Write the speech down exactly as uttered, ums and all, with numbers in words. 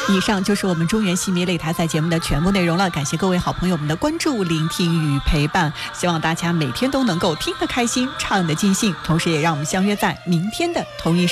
以上就是我们中原戏迷擂台赛节目的全部内容了，感谢各位好朋友们的关注、聆听与陪伴，希望大家每天都能够听得开心，唱得尽兴，同时也让我们相约在明天的同一时间